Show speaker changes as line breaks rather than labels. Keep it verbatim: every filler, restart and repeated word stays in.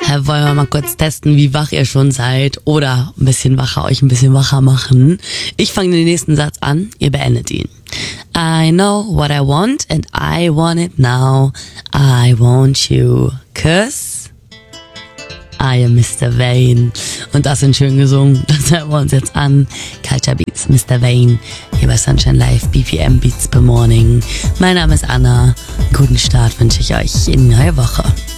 Äh, wollen wir mal kurz testen, wie wach ihr schon seid oder ein bisschen wacher, euch ein bisschen wacher machen. Ich fange den nächsten Satz an, ihr beendet ihn. I know what I want and I want it now. I want you, 'cause I am Mister Vane. Und das sind schön gesungen. Das hören wir uns jetzt an. Culture Beats, Mister Vane. Hier bei Sunshine Live, B P M Beats per Morning. Mein Name ist Anna. Einen guten Start wünsche ich euch in die neue Woche.